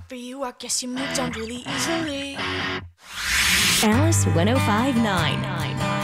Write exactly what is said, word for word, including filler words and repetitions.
for you, I guess you moved on really easily. Alice one oh five point nine.